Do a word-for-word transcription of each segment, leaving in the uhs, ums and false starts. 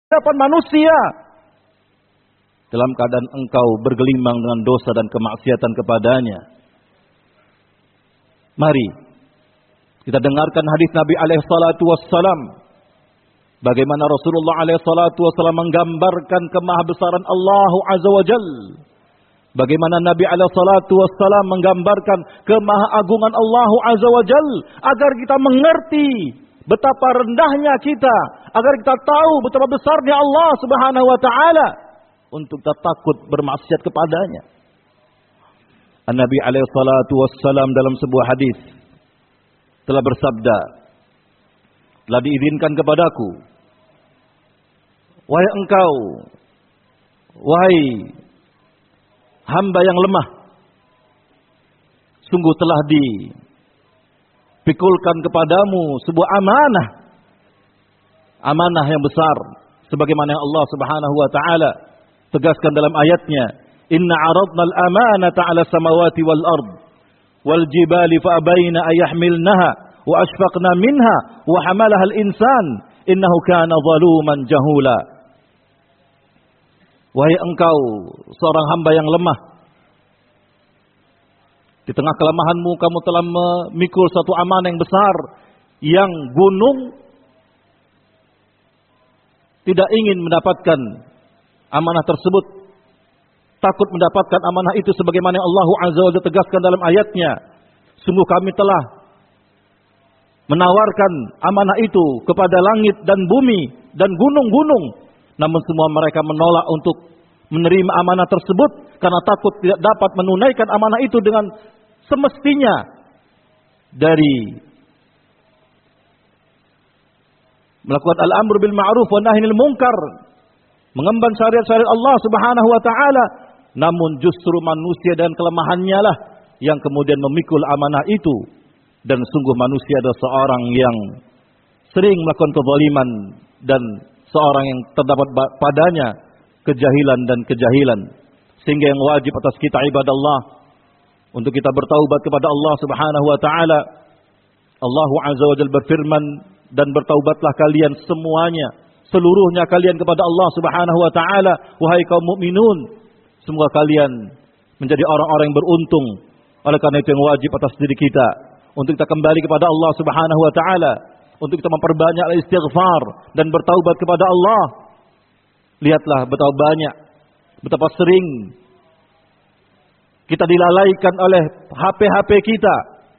hadapan manusia dalam keadaan engkau bergelimang dengan dosa dan kemaksiatan kepadanya. Mari kita dengarkan hadis Nabi alaihi salatu wassalam, bagaimana Rasulullah alaihi salatu wassalam menggambarkan kemahabesaran Allah azza wa jalla. Bagaimana Nabi alaihi salatu wassalam menggambarkan kemahaagungan Allah azza wa jalla agar kita mengerti betapa rendahnya kita, agar kita tahu betapa besarnya Allah Subhanahu wa taala untuk kita takut bermaksiat kepadanya. Nabi alaihi salatu wassalam dalam sebuah hadis telah bersabda, telah diizinkan kepadaku, wahai engkau, wahai hamba yang lemah, sungguh telah dipikulkan kepadamu sebuah amanah, amanah yang besar, sebagaimana yang Allah Subhanahu wa taala tegaskan dalam ayatnya, inna aradna al-amanata 'ala samawati wal ard wal jibali fa abaina ay yahmilnaha wa ashfaqna minha wa hamalaha al-insan innahu kana zaluman jahula. Wahai engkau seorang hamba yang lemah, di tengah kelemahanmu kamu telah memikul satu amanah yang besar, yang gunung tidak ingin mendapatkan amanah tersebut, takut mendapatkan amanah itu, sebagaimana Allah Azza wa Jalla tegaskan dalam ayatnya, sungguh kami telah menawarkan amanah itu kepada langit dan bumi dan gunung-gunung, namun semua mereka menolak untuk menerima amanah tersebut karena takut tidak dapat menunaikan amanah itu dengan semestinya dari melakukan al-amru bil ma'ruf wa nahi anil munkar, mengemban syariat-syariat Allah Subhanahu wa taala. Namun justru manusia dan kelemahannya lah yang kemudian memikul amanah itu, dan sungguh manusia adalah seorang yang sering melakukan kezaliman dan seorang yang terdapat padanya kejahilan dan kejahilan, sehingga yang wajib atas kita ibadallah untuk kita bertaubat kepada Allah Subhanahu wa taala. Allah Azza wa Jalla berfirman, dan bertaubatlah kalian semuanya, seluruhnya kalian kepada Allah Subhanahu wa taala, wahai kaum mukminun, semoga kalian menjadi orang-orang yang beruntung. Oleh karena itu yang wajib atas diri kita untuk kita kembali kepada Allah Subhanahu wa taala, untuk kita memperbanyak istighfar dan bertaubat kepada Allah. Lihatlah betapa banyak, betapa sering kita dilalaikan oleh H P-H P kita.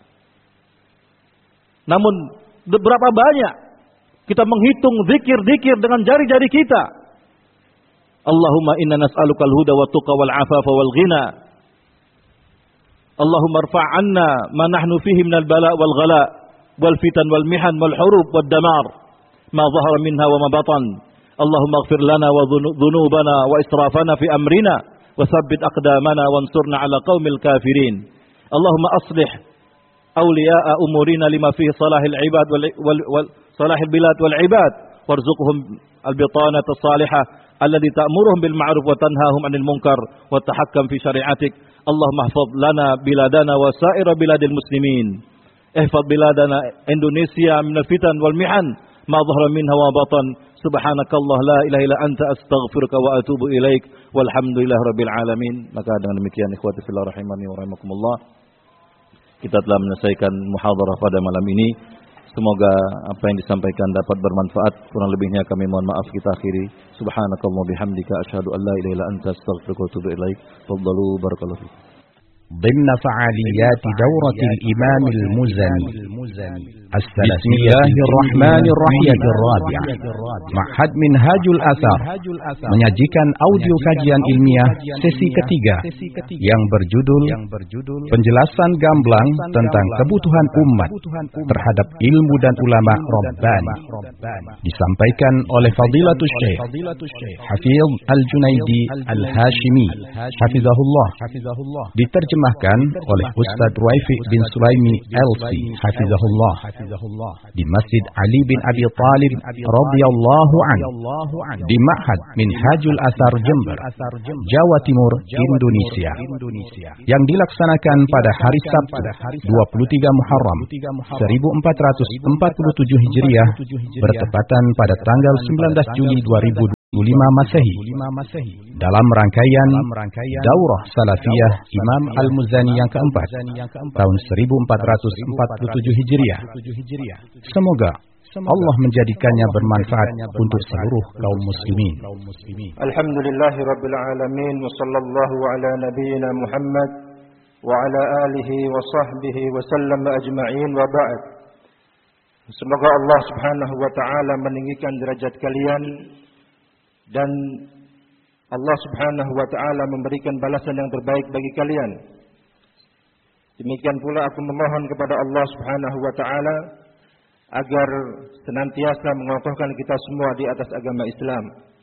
Namun berapa banyak kita menghitung zikir-zikir dengan jari-jari kita. Allahumma inna nas'alukal huda wa tuqa wal afafa wal ghina. Allahumma irfa' 'anna ma nahnu fihi minal bala' wal ghala' wal fitan wal mihan wal hurub wad damar ma dhahara minha wa ma batan. Allahumma ighfir lana wa dhunubana wa israfana fi amrina wa tsabbit aqdamana wansurna 'ala qaumil kafirin. Allahumma aslih awliya'a umurina lima fihi salahil ibad wal, wal, wal salahil bilad wal ibad warzuqhum al-bitanata as-salihah allati ta'muruhum bil ma'ruf wa tanhahum 'anil munkar wa tahakkam fi syari'atik. Allahumma ihfaz lana biladana wa sa'ira biladil muslimin. Ihfaz biladana Indonesia minal fitan wal mihan ma dhahara minha wa batan. Subhanakallah la ilaha illa anta astaghfiruka wa atubu ilaik. Walhamdulillahi rabbil alamin. Maka dengan demikian ikhwati fillah rahimani wa rahimakumullah, kita telah menyelesaikan muhadharah pada malam ini. Semoga apa yang disampaikan dapat bermanfaat. Kurang lebihnya kami mohon maaf, kita akhiri. Subhanakallah bihamdika asyhadu an la ilaha illa anta astaghfiruka wa atubu ilaik. Faddalu barakallahu fikum. ضمن فعاليات دورة الإمام المزني بسم الله الرحمن الرحيم الرابعة Ma'had Minhajul Athar menyajikan audio kajian ilmiah sesi ketiga yang berjudul Penjelasan Gamblang tentang Kebutuhan Umat terhadap Ilmu dan Ulama Rabbani, disampaikan oleh Fadilatul Syekh Hafiz Al-Junaidi Al-Hashimi Hafizahullah, diterjemahkan oleh Ustaz Ruaifi bin Sulaimi L C Hafizahullah di Masjid Ali bin Abi Thalib radhiyallahu anhu di Ma'had Minhajul Athar Jember, Jawa Timur, Indonesia, yang dilaksanakan pada hari Sabtu dua puluh tiga Muharram seribu empat ratus empat puluh tujuh Hijriah bertepatan pada tanggal sembilan belas Juli dua ribu dua puluh. puluh lima Masehi dalam rangkaian Daurah Salafiyah Imam Al-Muzani yang keempat tahun seribu empat ratus empat puluh tujuh Hijriah. Semoga Allah menjadikannya bermanfaat untuk seluruh kaum muslimin. Alhamdulillahirabbil alamin wa sallallahu ala nabiyyina Muhammad wa ala alihi wa sahbihi wa sallam ajma'in wa ba'd. Semoga Allah Subhanahu wa taala meninggikan derajat kalian dan Allah Subhanahu wa taala memberikan balasan yang terbaik bagi kalian. Demikian pula aku memohon kepada Allah Subhanahu wa taala agar senantiasa mengokohkan kita semua di atas agama Islam.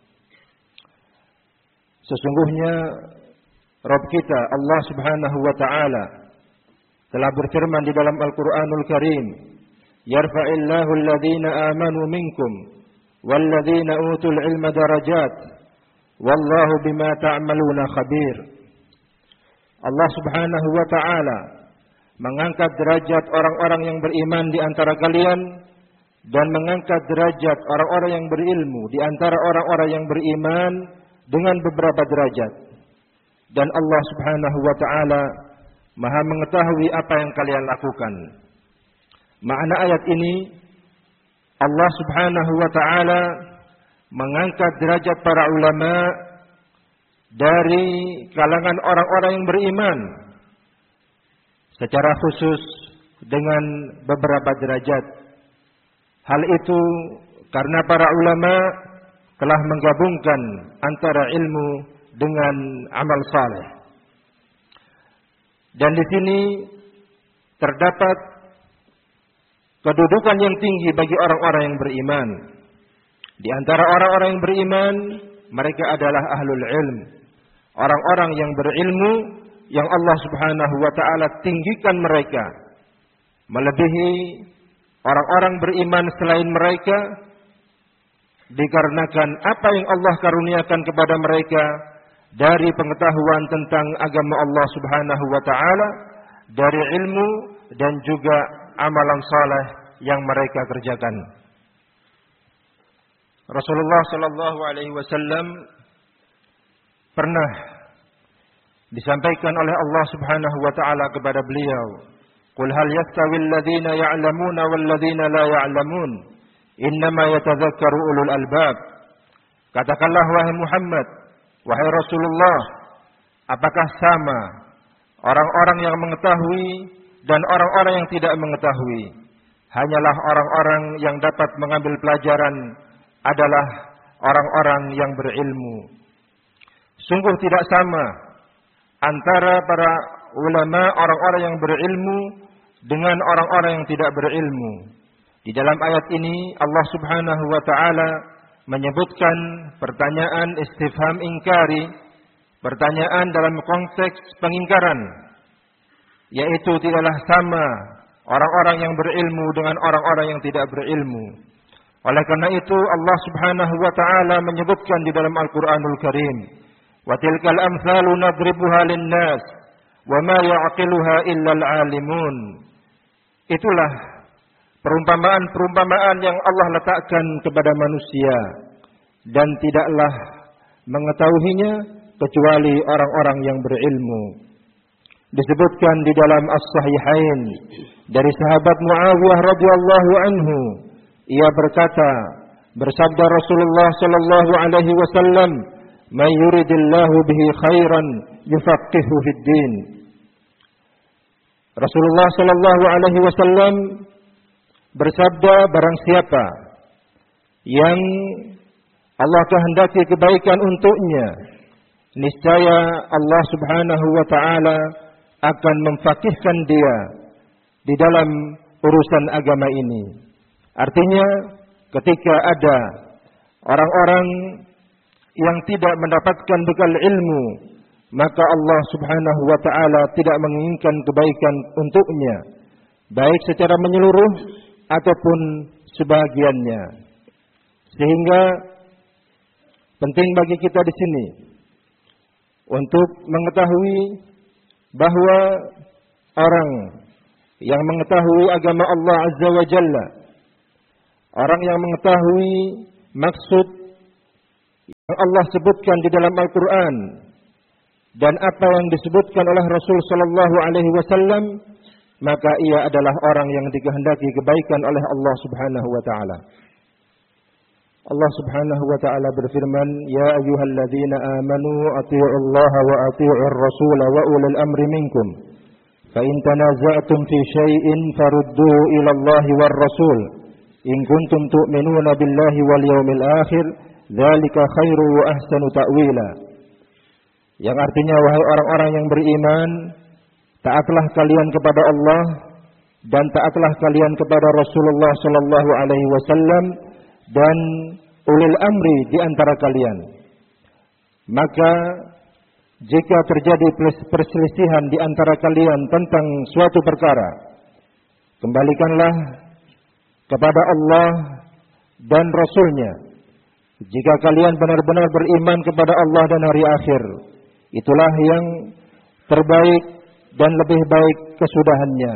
Sesungguhnya Rabb kita Allah Subhanahu wa taala telah berfirman di dalam Al-Qur'anul Karim, "Yarfa'illahu alladhina amanu minkum walladhina utul ilma darajat wallahu bima ta'maluna khabir." Allah Subhanahu wa taala mengangkat derajat orang-orang yang beriman di antara kalian dan mengangkat derajat orang-orang yang berilmu di antara orang-orang yang beriman dengan beberapa derajat. Dan Allah Subhanahu wa taala Maha mengetahui apa yang kalian lakukan. Makna ayat ini, Allah Subhanahu wa taala mengangkat derajat para ulama dari kalangan orang-orang yang beriman secara khusus dengan beberapa derajat. Hal itu karena para ulama telah menggabungkan antara ilmu dengan amal saleh. Dan di sini terdapat kedudukan yang tinggi bagi orang-orang yang beriman. Di antara orang-orang yang beriman, mereka adalah ahlul ilm. Orang-orang yang berilmu yang Allah Subhanahu wa taala tinggikan mereka melebihi orang-orang beriman selain mereka dikarenakan apa yang Allah karuniakan kepada mereka dari pengetahuan tentang agama Allah Subhanahu wa taala, dari ilmu dan juga amalan saleh yang mereka kerjakan. Rasulullah sallallahu alaihi wasallam pernah disampaikan oleh Allah Subhanahu wa taala kepada beliau, "Qul hal yastawi alladziina ya'lamuuna wal ladziina la ya'lamuun, innama yatadzakkaru ulul albab." Katakanlah wahai Muhammad, wahai Rasulullah, apakah sama orang-orang yang mengetahui dan orang-orang yang tidak mengetahui? Hanyalah orang-orang yang dapat mengambil pelajaran adalah orang-orang yang berilmu. Sungguh tidak sama antara para ulama orang-orang yang berilmu dengan orang-orang yang tidak berilmu. Di dalam ayat ini Allah Subhanahu wa taala menyebutkan pertanyaan istifham ingkari, pertanyaan dalam konteks pengingkaran, yaitu tidaklah sama orang-orang yang berilmu dengan orang-orang yang tidak berilmu. Oleh karena itu Allah Subhanahu wa taala menyebutkan di dalam Al-Qur'anul Karim, "Wa tilkal amsalu nadribuha lin-nas wa ma ya'qiluha illa al-'alimun." Itulah perumpamaan-perumpamaan yang Allah letakkan kepada manusia dan tidaklah mengetahuinya kecuali orang-orang yang berilmu. Disebutkan di dalam As-Sahihain dari sahabat Muawiyah radhiyallahu anhu, ia berkata, bersabda Rasulullah sallallahu alaihi wasallam, "May yuridillahu bihi khairan yufaqihuhu fid din." Rasulullah sallallahu alaihi wasallam bersabda, barang siapa yang Allah kehendaki kebaikan untuknya, niscaya Allah Subhanahu wa taala akan memfaqihkan dia di dalam urusan agama ini. Artinya, ketika ada orang-orang yang tidak mendapatkan bekal ilmu, maka Allah Subhanahu wa taala tidak menginginkan kebaikan untuknya, baik secara menyeluruh ataupun sebagiannya. Sehingga penting bagi kita di sini untuk mengetahui bahwa orang yang mengetahui agama Allah Azza wa Jalla, orang yang mengetahui maksud yang Allah sebutkan di dalam Al-Quran dan apa yang disebutkan oleh Rasul Sallallahu Alaihi Wasallam, maka ia adalah orang yang dikehendaki kebaikan oleh Allah Subhanahu Wa Taala. Allah Subhanahu Wa Taala berfirman, Ya ayyuhalladzina amanu atii'ullaha wa atii'ur rasul wa ulil amri minkum. Fa in tanaza'tum fi syai'in farudduhu ila Allah war rasul. In kuntum tu'minuna billahi wal yawmil akhir, dzalika khairu wa ahsanu ta'wila. Yang artinya, wahai orang-orang yang beriman, taatlah kalian kepada Allah dan taatlah kalian kepada Rasulullah sallallahu alaihi wasallam dan ulil amri di antara kalian. Maka jika terjadi perselisihan di antara kalian tentang suatu perkara, kembalikanlah kepada Allah dan Rasul-Nya. Jika kalian benar-benar beriman kepada Allah dan hari akhir, itulah yang terbaik dan lebih baik kesudahannya.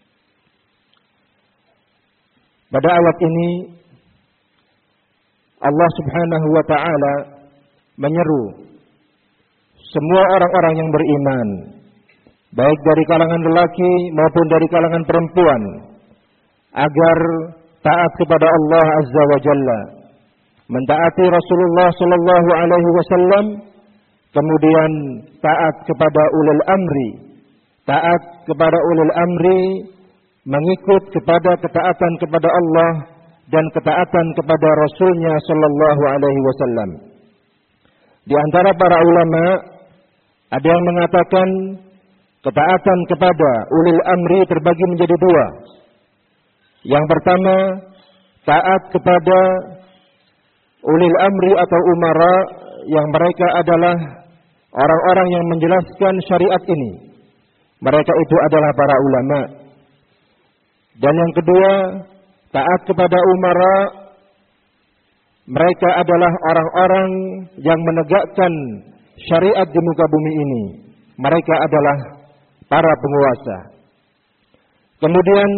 Pada ayat ini Allah Subhanahu wa Ta'ala menyeru semua orang-orang yang beriman, baik dari kalangan lelaki maupun dari kalangan perempuan, agar taat kepada Allah Azza wa Jalla, mentaati Rasulullah sallallahu alaihi wasallam, kemudian taat kepada ulil amri. Taat kepada ulil amri, mengikut kepada ketaatan kepada Allah dan ketaatan kepada Rasulnya sallallahu alaihi wasallam. Di antara para ulama ada yang mengatakan ketaatan kepada ulil amri terbagi menjadi dua. Yang pertama, taat kepada ulil amri atau umara yang mereka adalah orang-orang yang menjelaskan syariat ini. Mereka itu adalah para ulama. Dan yang kedua, taat kepada umara, mereka adalah orang-orang yang menegakkan syariat di muka bumi ini. Mereka adalah para penguasa. Kemudian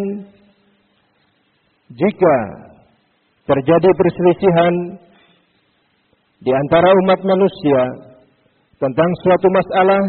jika terjadi perselisihan di antara umat manusia tentang suatu masalah,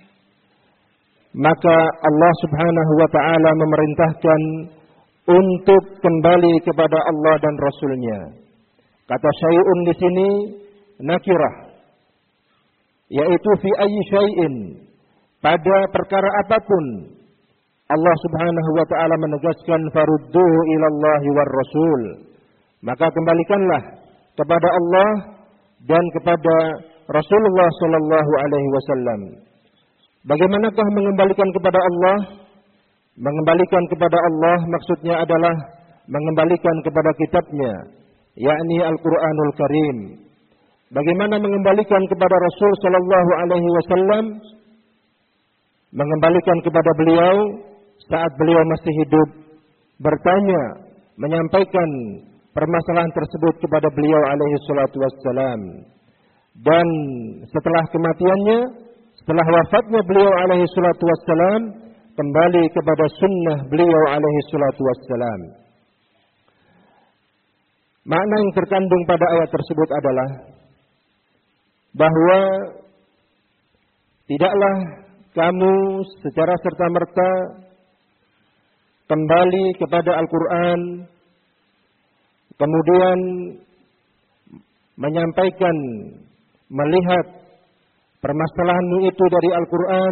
maka Allah Subhanahu wa Ta'ala memerintahkan untuk kembali kepada Allah dan Rasul-Nya. Kata syai'un di sini nakirah, yaitu fi ayyi syai'in, pada perkara apapun. Allah Subhanahu wa Ta'ala menegaskan farudduhu ilallahi war rasul. Maka kembalikanlah kepada Allah dan kepada Rasulullah sallallahu alaihi wasallam. Bagaimanakah mengembalikan kepada Allah? Mengembalikan kepada Allah maksudnya adalah mengembalikan kepada kitabnya, yakni Al-Qur'anul Karim. Bagaimana mengembalikan kepada Rasul sallallahu alaihi wasallam? Mengembalikan kepada beliau saat beliau masih hidup, bertanya, menyampaikan permasalahan tersebut kepada beliau alaihi salatu wassalam. Dan setelah kematiannya, setelah wafatnya beliau alaihi salatu wassalam, kembali kepada sunnah beliau alaihi salatu wassalam. Makna yang terkandung pada ayat tersebut adalah bahwa tidaklah kamu secara serta-merta kembali kepada Al-Quran, kemudian menyampaikan, melihat permasalahanmu itu dari Al-Quran,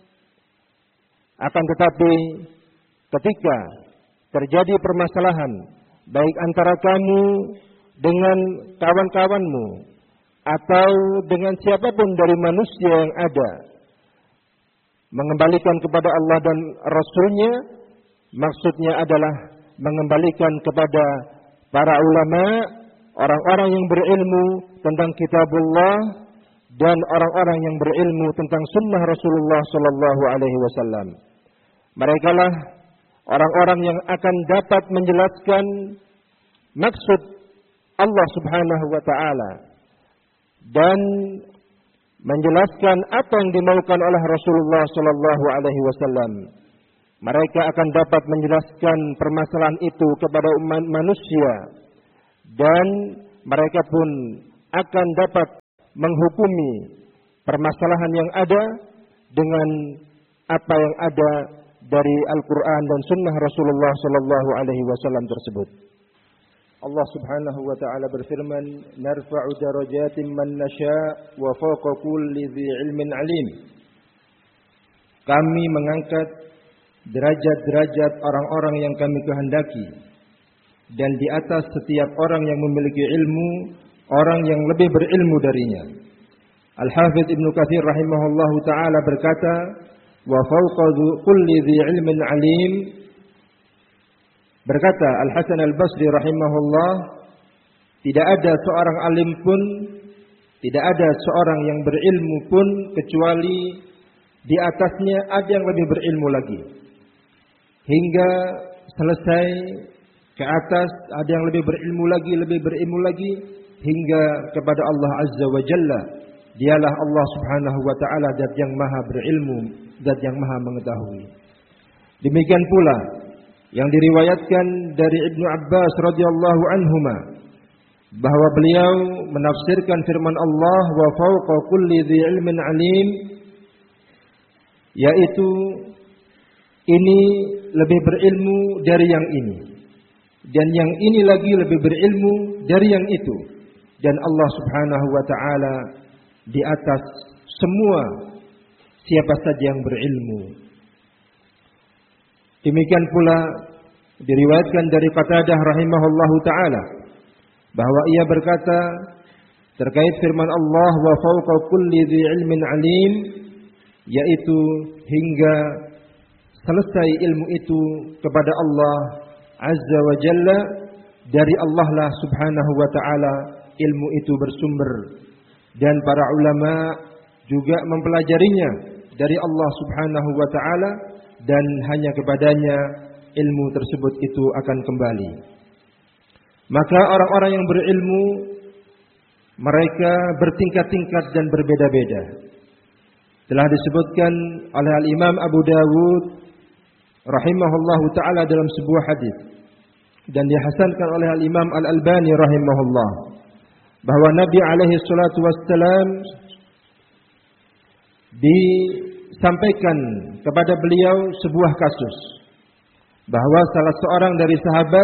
akan tetapi ketika terjadi permasalahan baik antara kamu dengan kawan-kawanmu atau dengan siapapun dari manusia yang ada, mengembalikan kepada Allah dan Rasul-Nya, maksudnya adalah mengembalikan kepada para ulama, orang-orang yang berilmu tentang kitabullah dan orang-orang yang berilmu tentang sunnah Rasulullah sallallahu alaihi wasallam. Merekalah orang-orang yang akan dapat menjelaskan maksud Allah Subhanahu wa Ta'ala dan menjelaskan apa yang dimaukan oleh Rasulullah sallallahu alaihi wasallam. Mereka akan dapat menjelaskan permasalahan itu kepada umat manusia dan mereka pun akan dapat menghukumi permasalahan yang ada dengan apa yang ada dari Al-Quran dan Sunnah Rasulullah Sallallahu Alaihi Wasallam tersebut. Allah Subhanahu Wa Taala berfirman, "Narfa'u darajatin man nasha' wa fawqa kulli dhi ilmin alim." Kami mengangkat derajat-derajat orang-orang yang kami kehendaki, dan di atas setiap orang yang memiliki ilmu, orang yang lebih berilmu darinya. Al-Hafidz Ibnu Katsir rahimahullahu taala berkata, "Wa fawqa kulli dhi ilmin alim." Berkata Al-Hasan Al-Basri rahimahullah, tidak ada seorang alim pun, tidak ada seorang yang berilmu pun kecuali di atasnya ada yang lebih berilmu lagi. Hingga selesai ke atas ada yang lebih berilmu lagi, lebih berilmu lagi hingga kepada Allah Azza wa Jalla. Dialah Allah Subhanahu wa taala zat yang maha berilmu, zat yang maha mengetahui. Demikian pula yang diriwayatkan dari Ibnu Abbas radhiyallahu anhuma bahwa beliau menafsirkan firman Allah wa fawqa kulli dhi ilmin alim, yaitu ini lebih berilmu dari yang ini, dan yang ini lagi lebih berilmu dari yang itu, dan Allah Subhanahu wa taala di atas semua siapa saja yang berilmu. Demikian pula diriwayatkan dari Qatadah rahimahullahu taala bahwa ia berkata terkait firman Allah wa fawqa kulli dhi ilmin alim, yaitu hingga selesai ilmu itu kepada Allah Azza wa Jalla, dari Allah lah Subhanahu wa taala ilmu itu bersumber, dan para ulama juga mempelajarinya dari Allah Subhanahu wa taala, dan hanya kepadanya ilmu tersebut itu akan kembali. Maka orang-orang yang berilmu mereka bertingkat-tingkat dan berbeda-beda. Telah disebutkan oleh Al-Imam Abu Dawud rahimahullahu taala dalam sebuah hadis, dan dihasankan oleh Al-Imam Al-Albani rahimahullah, bahwa Nabi alaihi salatu wassalam disampaikan kepada beliau sebuah kasus, bahwa salah seorang dari sahabat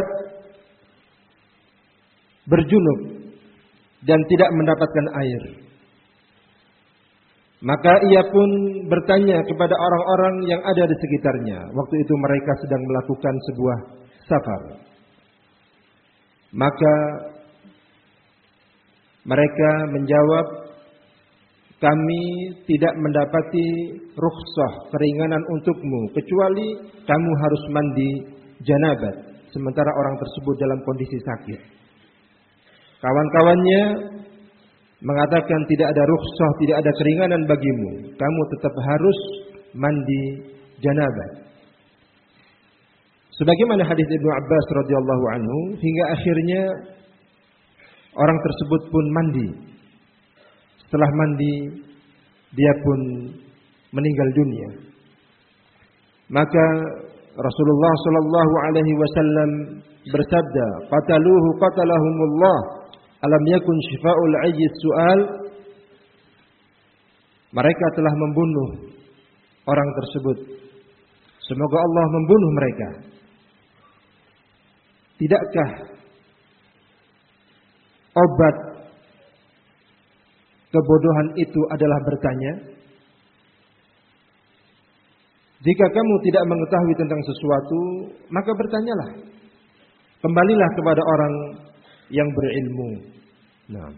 berjunub dan tidak mendapatkan air. Maka ia pun bertanya kepada orang-orang yang ada di sekitarnya. Waktu itu mereka sedang melakukan sebuah safar. Maka mereka menjawab, kami tidak mendapati rukhsah, keringanan untukmu, kecuali kamu harus mandi janabat, sementara orang tersebut dalam kondisi sakit. Kawan-kawannya mengatakan tidak ada rukhsah, tidak ada keringanan bagimu, kamu tetap harus mandi janabat. Sebagaimana hadis Ibnu Abbas radhiyallahu anhu, hingga akhirnya orang tersebut pun mandi. Setelah mandi, dia pun meninggal dunia. Maka Rasulullah sallallahu alaihi wasallam bersabda, "Qataluhu qatalahumullah, alam yakun syifa'ul 'ayyi su'al." Mereka telah membunuh orang tersebut. Semoga Allah membunuh mereka. Tidakkah obat kebodohan itu adalah bertanya? Jika kamu tidak mengetahui tentang sesuatu, maka bertanyalah. Kembalilah kepada orang yang berilmu. Nah,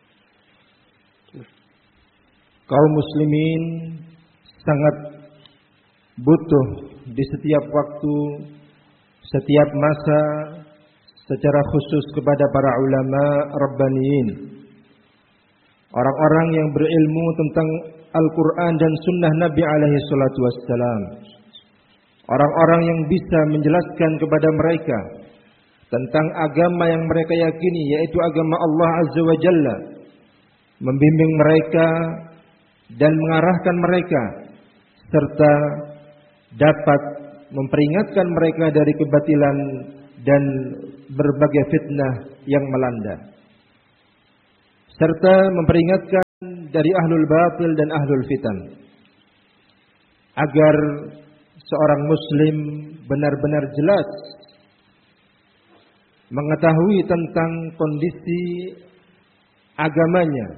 kaum muslimin sangat butuh di setiap waktu, setiap masa, secara khusus kepada para ulama rabbaniyin, orang-orang yang berilmu tentang Al-Quran dan Sunnah Nabi alaihi salatu wassalam, orang-orang yang bisa menjelaskan kepada mereka tentang agama yang mereka yakini, yaitu agama Allah Azza wa Jalla, membimbing mereka dan mengarahkan mereka, serta dapat memperingatkan mereka dari kebatilan dan berbagai fitnah yang melanda, serta memperingatkan dari ahlul batil dan ahlul fitan, agar seorang muslim benar-benar jelas mengetahui tentang kondisi agamanya,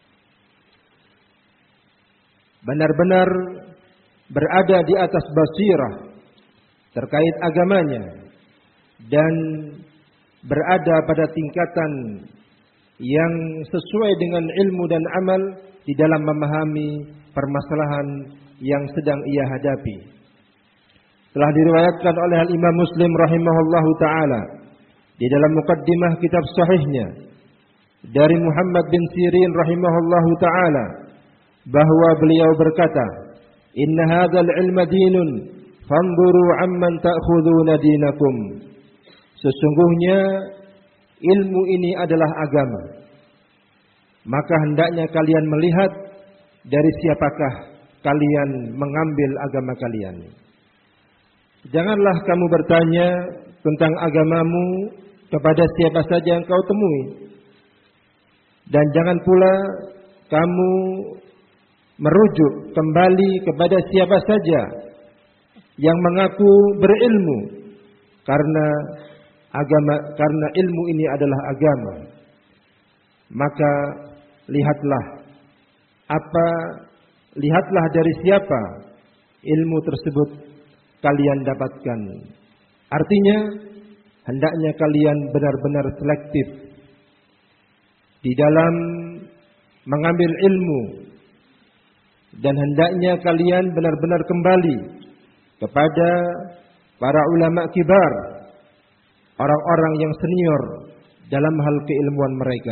benar-benar berada di atas basirah terkait agamanya, dan berada pada tingkatan yang sesuai dengan ilmu dan amal di dalam memahami permasalahan yang sedang ia hadapi. Telah diriwayatkan oleh Al-Imam Muslim rahimahullahu ta'ala di dalam muqaddimah kitab sahihnya dari Muhammad bin Sirin rahimahullahu ta'ala bahwa beliau berkata, "Inna hadzal ilma dinun, fanzuru amman ta'khuduna dinakum." Sesungguhnya ilmu ini adalah agama, maka hendaknya kalian melihat dari siapakah kalian mengambil agama kalian. Janganlah kamu bertanya tentang agamamu kepada siapa saja yang kau temui, dan jangan pula kamu merujuk kembali kepada siapa saja yang mengaku berilmu, karena agama karena ilmu ini adalah agama. Maka lihatlah apa lihatlah dari siapa ilmu tersebut kalian dapatkan. Artinya hendaknya kalian benar-benar selektif di dalam mengambil ilmu, dan hendaknya kalian benar-benar kembali kepada para ulama kibar, orang-orang yang senior dalam hal keilmuan mereka.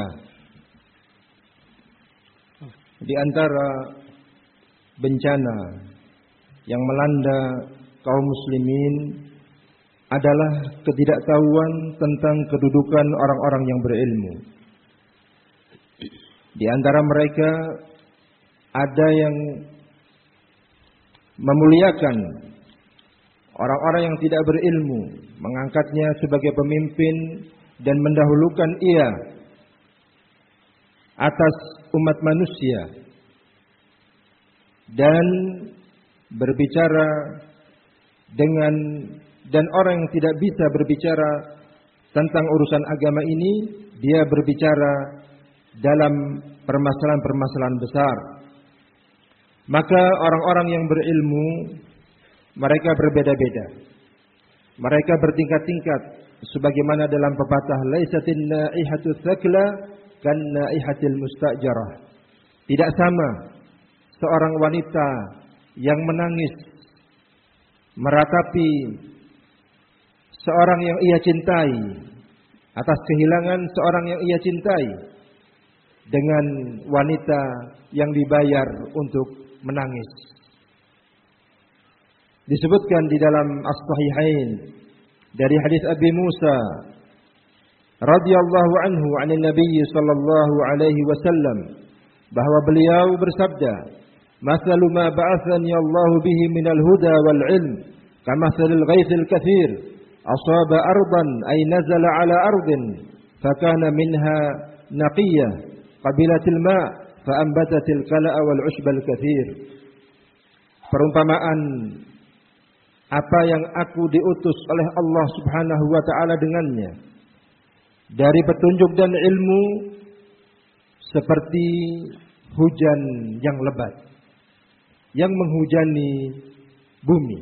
Di antara bencana yang melanda kaum muslimin adalah ketidaktahuan tentang kedudukan orang-orang yang berilmu. Di antara mereka ada yang memuliakan orang-orang yang tidak berilmu, mengangkatnya sebagai pemimpin dan mendahulukan ia atas umat manusia, dan berbicara dengan dan orang yang tidak bisa berbicara tentang urusan agama ini, dia berbicara dalam permasalahan-permasalahan besar. Maka orang-orang yang berilmu mereka berbeda-beda. Mereka bertingkat-tingkat, sebagaimana dalam pepatah, laisatin naihatu tsakla kan naihatil mustajarah. Tidak sama seorang wanita yang menangis meratapi seorang yang ia cintai atas kehilangan seorang yang ia cintai dengan wanita yang dibayar untuk menangis. Disebutkan di dalam As-Sahihain dari hadis Abi Musa radhiyallahu anhu 'anil Nabi sallallahu alaihi wasallam bahwa beliau bersabda, "Mathalu ma ba'athani Allah bihi minal huda wal 'ilm kamathalil ghaithil katsir asaba ardan ay nazala 'ala ardin fakana minha naqiyyah qabilatil ma' faanbatatil kala'a wal 'ushbal katsir." Perumpamaan apa yang aku diutus oleh Allah Subhanahu wa taala dengannya dari petunjuk dan ilmu seperti hujan yang lebat yang menghujani bumi.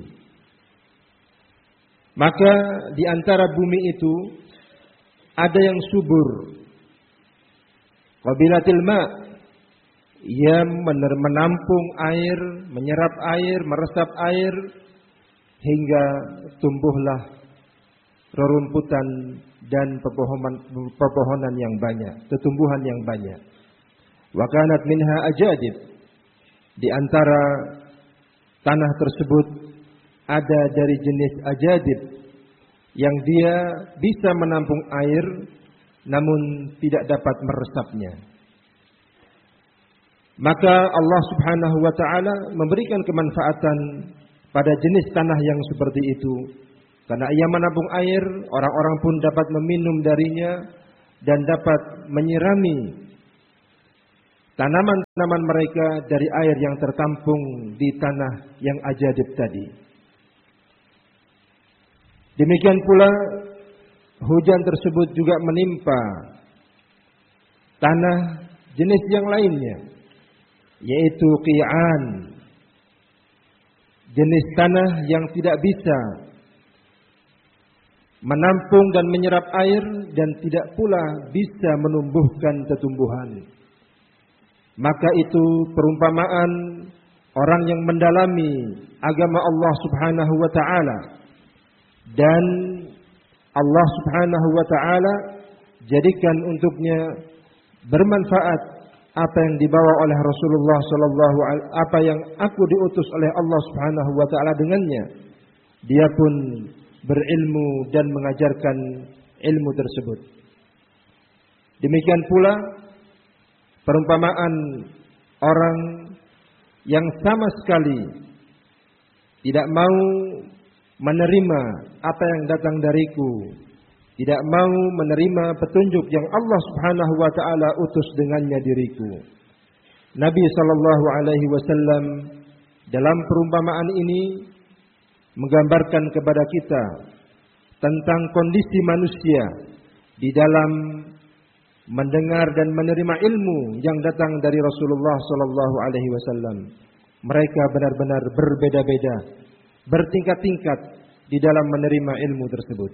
Maka di antara bumi itu ada yang subur, qabilatil ma', ia menampung air, menyerap air, meresap air, hingga tumbuhlah rerumputan dan pepohonan, pepohonan yang banyak, tumbuhan yang banyak. Wa kanat minha ajadib, di antara tanah tersebut ada dari jenis ajadib yang dia bisa menampung air namun tidak dapat meresapnya. Maka Allah Subhanahu wa taala memberikan kemanfaatan pada jenis tanah yang seperti itu, karena ia menampung air, orang-orang pun dapat meminum darinya dan dapat menyirami tanaman-tanaman mereka dari air yang tertampung di tanah yang ajadib tadi. Demikian pula hujan tersebut juga menimpa tanah jenis yang lainnya, yaitu qi'an, jenis tanah yang tidak bisa menampung dan menyerap air dan tidak pula bisa menumbuhkan tumbuhan. Maka itu perumpamaan orang yang mendalami agama Allah Subhanahu wa taala, dan Allah Subhanahu wa taala jadikan untuknya bermanfaat apa yang dibawa oleh Rasulullah sallallahu alaihi apa yang aku diutus oleh Allah Subhanahu wa taala dengannya. Dia pun berilmu dan mengajarkan ilmu tersebut. Demikian pula perumpamaan orang yang sama sekali tidak mau menerima apa yang datang dariku, tidak mau menerima petunjuk yang Allah Subhanahu wa taala utus dengannya diriku. Nabi sallallahu alaihi wasallam dalam perumpamaan ini menggambarkan kepada kita tentang kondisi manusia di dalam mendengar dan menerima ilmu yang datang dari Rasulullah sallallahu alaihi wasallam. Mereka benar-benar berbeda-beda, bertingkat-tingkat di dalam menerima ilmu tersebut.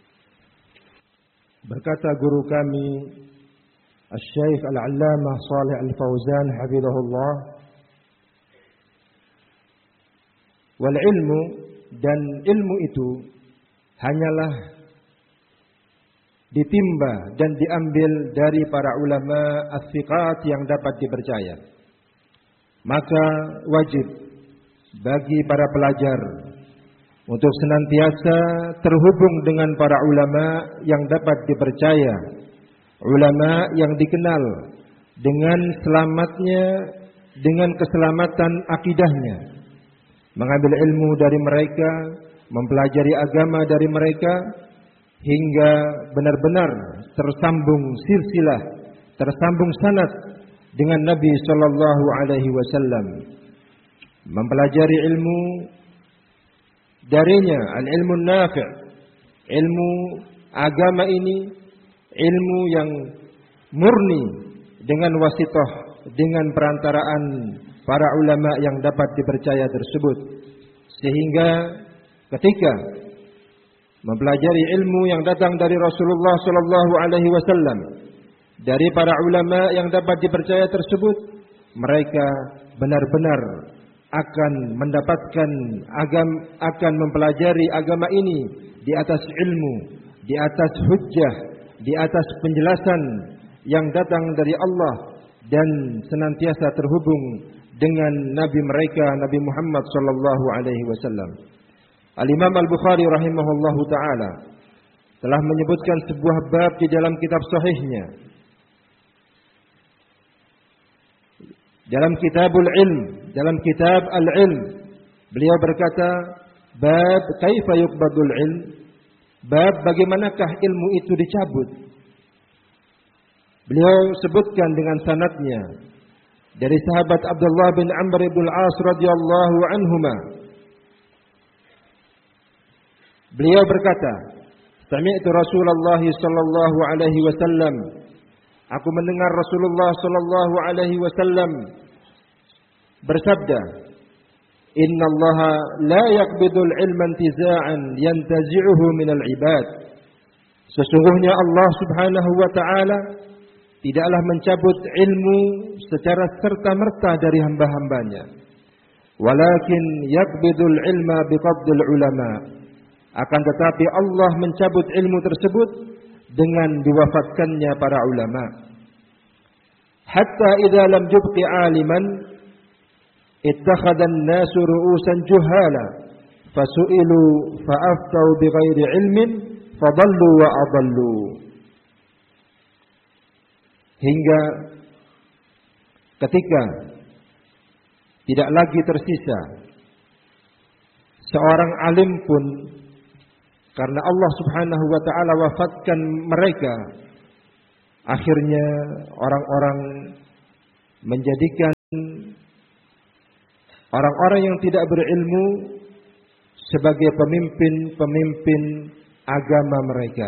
Berkata guru kami Asy-Syaikh Al-Allamah Shalih Al-Fauzan hafizahullah, wal ilmu, dan ilmu itu hanyalah ditimba dan diambil dari para ulama as-siqat yang dapat dipercaya. Maka wajib bagi para pelajar untuk senantiasa terhubung dengan para ulama yang dapat dipercaya, ulama yang dikenal dengan selamatnya, dengan keselamatan akidahnya, mengambil ilmu dari mereka, mempelajari agama dari mereka, hingga benar-benar tersambung silsilah, tersambung sanad dengan Nabi sallallahu alaihi wasallam. Mempelajari ilmu darinya, al-ilmu nafi', ilmu agama ini ilmu yang murni dengan wasithah, dengan perantaraan para ulama yang dapat dipercaya tersebut. Sehingga ketika mempelajari ilmu yang datang dari Rasulullah sallallahu alaihi wasallam, dari para ulama yang dapat dipercaya tersebut, mereka benar-benar akan mendapatkan agam, akan mempelajari agama ini di atas ilmu, di atas hujjah, di atas penjelasan yang datang dari Allah, dan senantiasa terhubung dengan Nabi mereka, Nabi Muhammad sallallahu alaihi wasallam. Al-Imam Al-Bukhari rahimahullahu taala telah menyebutkan sebuah bab di dalam kitab sahihnya, dalam kitabul ilm, dalam kitab al-ilm, beliau berkata, bab kaifa yuqbadul ilm, bab bagaimanakah ilmu itu dicabut. Beliau sebutkan dengan sanadnya dari sahabat Abdullah bin Amr bin Al-As radhiyallahu anhuma. Beliau berkata, sami'tu Rasulullah sallallahu alaihi wasallam, aku mendengar Rasulullah sallallahu alaihi wasallam bersabda, innallaha la yaqbidul ilma intiza'an yantazi'uhu minal ibad. Sesungguhnya Allah Subhanahu wa taala tidaklah mencabut ilmu secara serta-merta dari hamba-hambanya, walakin yaqbidul ilma biqabdil ulama. Akan tetapi Allah mencabut ilmu tersebut dengan diwafatkannya para ulama. Hatta idza lam yubqi aliman ittakhadha an-nasu ru'usan juhala fasu'ilu fa'aftau bighairi ilmin fadallu wa adallu. Hingga ketika tidak lagi tersisa seorang alim pun, karena Allah Subhanahu wa taala wafatkan mereka, akhirnya orang-orang menjadikan orang-orang yang tidak berilmu sebagai pemimpin-pemimpin agama mereka.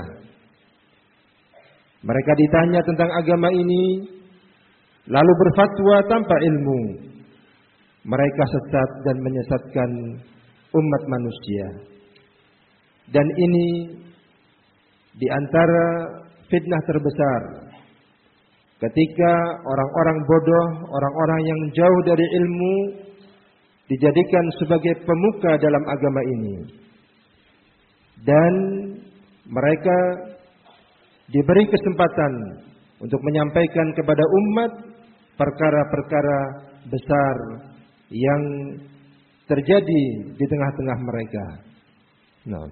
Mereka ditanya tentang agama ini, lalu berfatwa tanpa ilmu. Mereka sesat dan menyesatkan umat manusia. Dan ini di antara fitnah terbesar. Ketika orang-orang bodoh, orang-orang yang jauh dari ilmu dijadikan sebagai pemuka dalam agama ini. Dan mereka diberi kesempatan untuk menyampaikan kepada umat perkara-perkara besar yang terjadi di tengah-tengah mereka. Nah,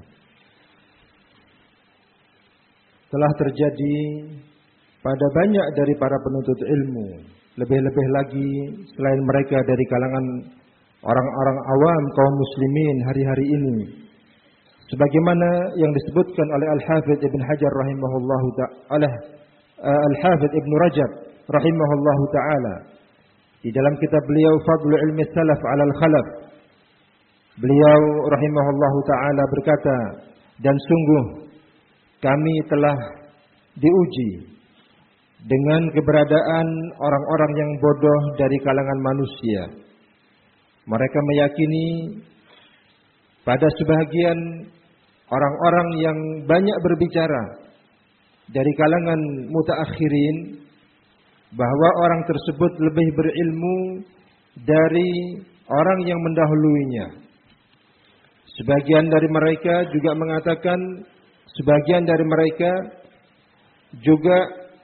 telah terjadi pada banyak dari para penuntut ilmu, lebih-lebih lagi selain mereka dari kalangan orang-orang awam kaum muslimin hari-hari ini. Sebagaimana yang disebutkan oleh Al-Hafidz Ibn Hajar rahimahullahu ta'ala, Al-Hafidz Ibn Rajab rahimahullahu ta'ala, di dalam kitab beliau Fadlu Ilmi Salaf 'alal Khalaf, beliau rahimahullahu ta'ala berkata, dan sungguh kami telah diuji dengan keberadaan orang-orang yang bodoh dari kalangan manusia. Mereka meyakini pada sebahagian orang-orang yang banyak berbicara dari kalangan mutaakhirin bahwa orang tersebut lebih berilmu dari orang yang mendahuluinya. Sebagian dari mereka juga mengatakan, sebagian dari mereka juga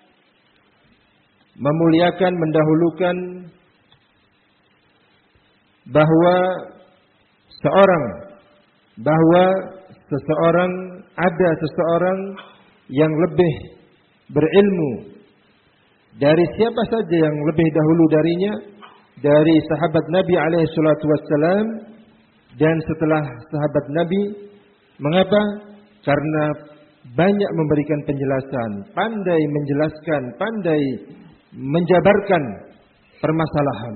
memuliakan, mendahulukan bahwa seorang bahwa seseorang ada seseorang yang lebih berilmu dari siapa saja yang lebih dahulu darinya, dari sahabat Nabi alaihi salatu wassalam dan setelah sahabat Nabi. Mengapa? Karena banyak memberikan penjelasan, pandai menjelaskan, pandai menjabarkan permasalahan.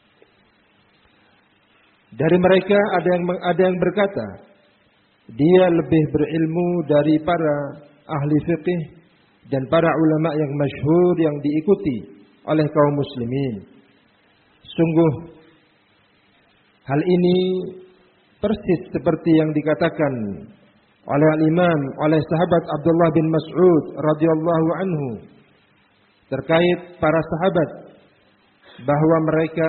Dari mereka ada yang ada yang berkata, dia lebih berilmu dari para ahli fiqih dan para ulama yang masyhur yang diikuti oleh kaum muslimin. Sungguh hal ini persis seperti yang dikatakan oleh al-Imam, oleh sahabat Abdullah bin Mas'ud radhiyallahu anhu terkait para sahabat, bahwa mereka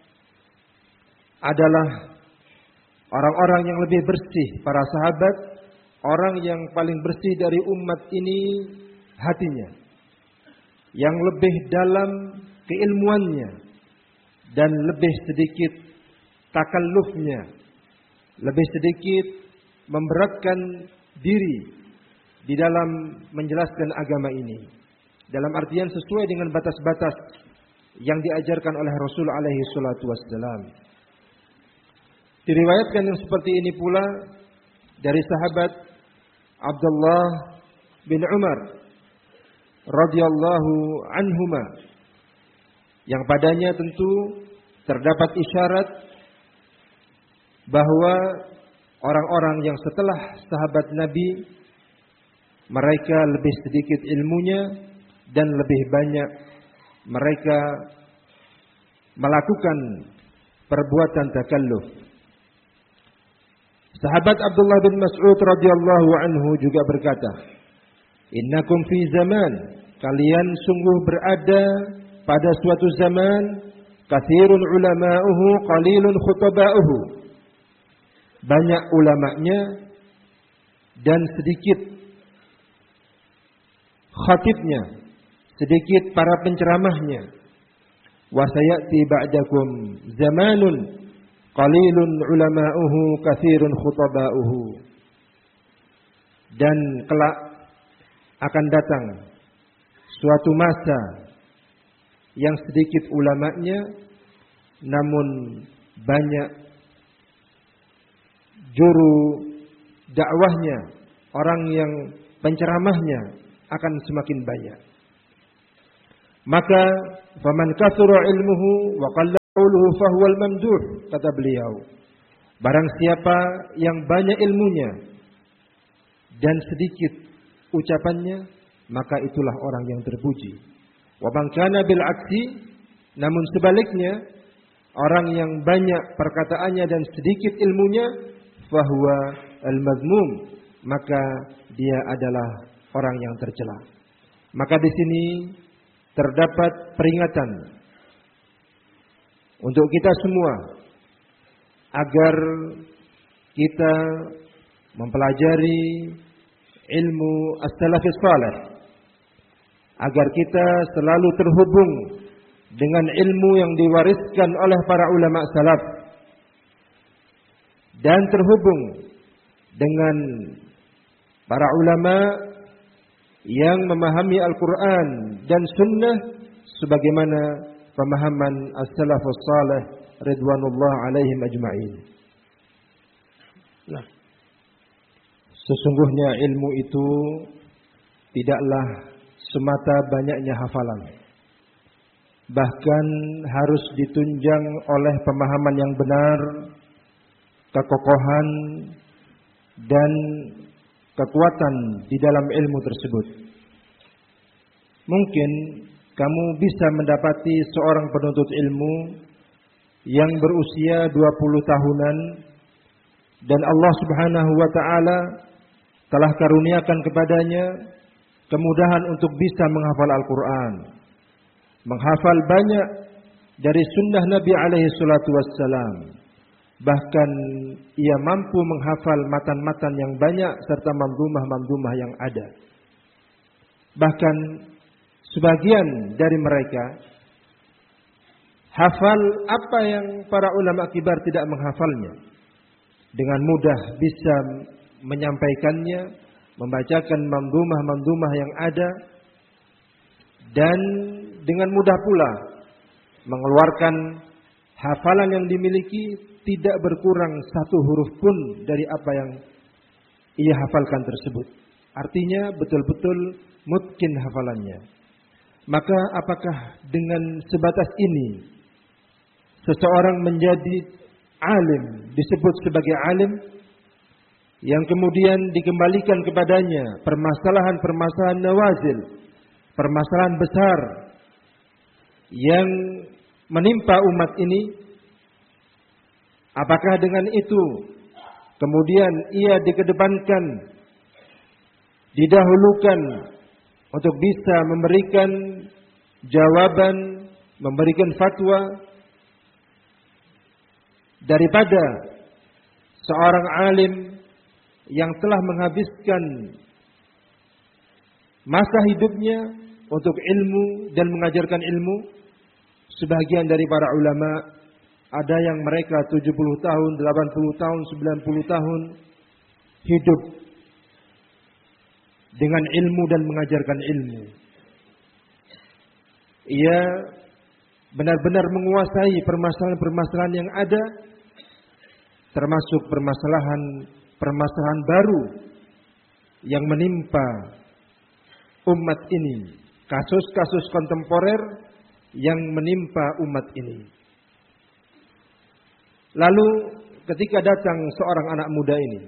adalah orang-orang yang lebih bersih. Para sahabat, orang yang paling bersih dari umat ini hatinya, yang lebih dalam keilmuannya dan lebih sedikit takallufnya, lebih sedikit memberatkan diri di dalam menjelaskan agama ini, dalam artian sesuai dengan batas-batas yang diajarkan oleh Rasul alaihi salatu wassalam. Diriwayatkan yang seperti ini pula dari sahabat Abdullah bin Umar radhiyallahu anhuma, yang padanya tentu terdapat isyarat bahwa orang-orang yang setelah sahabat Nabi, mereka lebih sedikit ilmunya dan lebih banyak mereka melakukan perbuatan takalluf. Sahabat Abdullah bin Mas'ud radhiyallahu anhu juga berkata, "Innakum fi zaman, kalian sungguh berada pada suatu zaman, katsirun ulama'uhu qalilun khutaba'uhu." Banyak ulamanya dan sedikit khatibnya, sedikit para penceramahnya. Wa sayati ba'dakum zamanun qalilun ulama'uhu katsirun khutaba'uhu. Dan kelak akan datang suatu masa yang sedikit ulamanya namun banyak juru dakwahnya, orang yang penceramahnya akan semakin banyak. Maka faman kathura ilmuhu wa qalla qawluhu fahuwal mamduh, kata beliau. Barang siapa yang banyak ilmunya dan sedikit ucapannya, maka itulah orang yang terpuji. Wa man kana bil aksi, namun sebaliknya orang yang banyak perkataannya dan sedikit ilmunya, fahuwa al-mazmum, maka dia adalah orang yang tercela. Maka di sini terdapat peringatan untuk kita semua agar kita mempelajari ilmu as-salafus salih, agar kita selalu terhubung dengan ilmu yang diwariskan oleh para ulama salaf dan terhubung dengan para ulama yang memahami Al-Quran dan Sunnah sebagaimana pemahaman as-salafus salih ridwanullah alaihim ajma'in. Nah, sesungguhnya ilmu itu tidaklah semata banyaknya hafalan, bahkan harus ditunjang oleh pemahaman yang benar, kekokohan dan kekuatan di dalam ilmu tersebut. Mungkin kamu bisa mendapati seorang penuntut ilmu yang berusia dua puluh tahunan dan Allah Subhanahu wa taala telah karuniakan kepadanya kemudahan untuk bisa menghafal Al-Quran, menghafal banyak dari sunnah Nabi alaihi salatu wassalam. Bahkan ia mampu menghafal matan-matan yang banyak serta mandumah-mandumah yang ada. Bahkan sebagian dari mereka hafal apa yang para ulama kibar tidak menghafalnya. Dengan mudah bisa menyampaikannya, membacakan mandumah-mandumah yang ada, dan dengan mudah pula mengeluarkan hafalan yang dimiliki tidak berkurang satu huruf pun dari apa yang ia hafalkan tersebut. Artinya betul-betul mutkin hafalannya. Maka apakah dengan sebatas ini seseorang menjadi alim, disebut sebagai alim, yang kemudian dikembalikan kepadanya permasalahan-permasalahan nawazil, permasalahan besar yang menimpa umat ini? Apakah dengan itu kemudian ia dikedepankan, didahulukan untuk bisa memberikan jawaban, memberikan fatwa, daripada seorang alim yang telah menghabiskan masa hidupnya untuk ilmu dan mengajarkan ilmu? Sebagian dari para ulama, ada yang mereka tujuh puluh tahun, delapan puluh tahun, sembilan puluh tahun hidup dengan ilmu dan mengajarkan ilmu. Ia benar-benar menguasai permasalahan-permasalahan yang ada, termasuk permasalahan-permasalahan baru yang menimpa umat ini, kasus-kasus kontemporer yang menimpa umat ini. Lalu ketika datang seorang anak muda ini,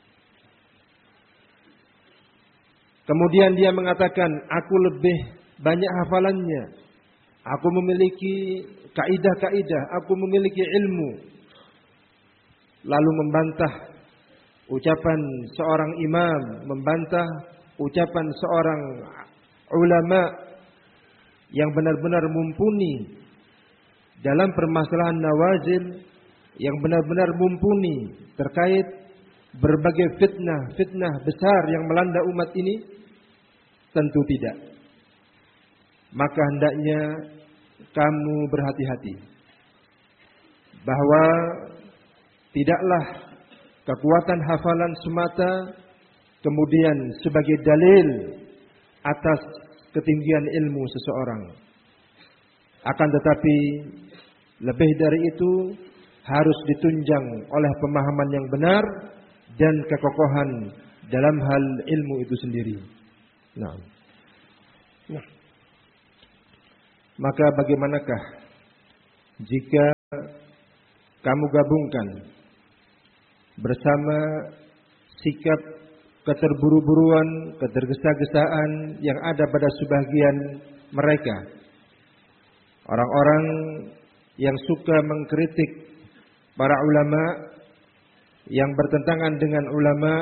kemudian dia mengatakan, aku lebih banyak hafalannya, aku memiliki kaidah-kaidah, aku memiliki ilmu. Lalu membantah ucapan seorang imam, membantah ucapan seorang ulama yang benar-benar mumpuni dalam permasalahan nawazil, yang benar-benar mumpuni terkait berbagai fitnah-fitnah besar yang melanda umat ini? Tentu tidak. Maka hendaknya kamu berhati-hati bahwa tidaklah kekuatan hafalan semata kemudian sebagai dalil atas ketinggian ilmu seseorang. Akan tetapi lebih dari itu harus ditunjang oleh pemahaman yang benar dan kekokohan dalam hal ilmu itu sendiri. Nah. Nah. Maka bagaimanakah jika kamu gabungkan bersama sikap keterburu-buruan, ketergesa-gesaan yang ada pada sebagian mereka, orang-orang yang suka mengkritik para ulama, yang bertentangan dengan ulama.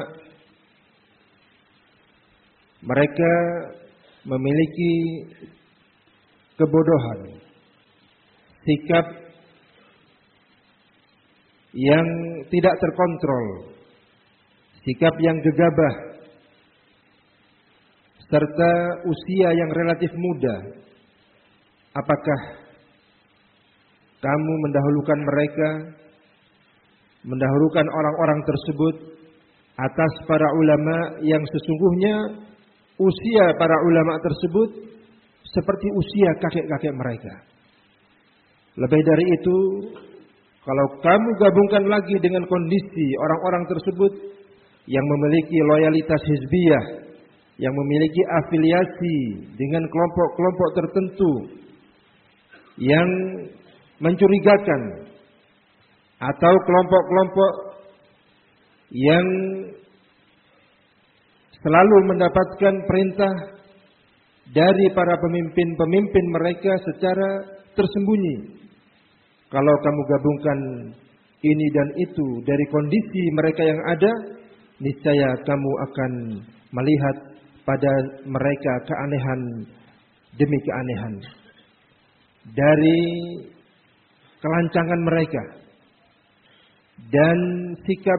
Mereka memiliki kebodohan, sikap yang tidak terkontrol, sikap yang gegabah, serta usia yang relatif muda. Apakah kamu mendahulukan mereka, mendahulukan orang-orang tersebut atas para ulama yang sesungguhnya usia para ulama tersebut seperti usia kakek-kakek mereka? Lebih dari itu, kalau kamu gabungkan lagi dengan kondisi orang-orang tersebut yang memiliki loyalitas hizbiyah, yang memiliki afiliasi dengan kelompok-kelompok tertentu yang mencurigakan, atau kelompok-kelompok yang selalu mendapatkan perintah dari para pemimpin-pemimpin mereka secara tersembunyi. Kalau kamu gabungkan ini dan itu dari kondisi mereka yang ada, niscaya kamu akan melihat pada mereka keanehan demi keanehan. Dari kelancangan mereka dan sikap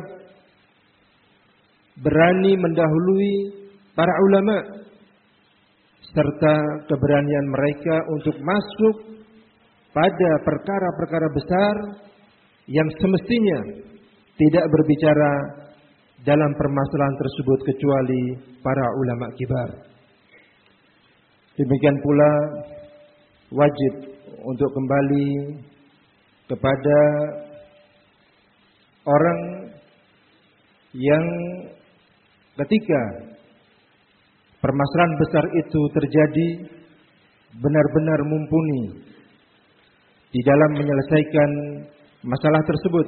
berani mendahului para ulama, serta keberanian mereka untuk masuk pada perkara-perkara besar yang semestinya tidak berbicara dalam permasalahan tersebut kecuali para ulama kibar. Demikian pula wajib untuk kembali kepada orang yang ketika permasalahan besar itu terjadi benar-benar mumpuni di dalam menyelesaikan masalah tersebut,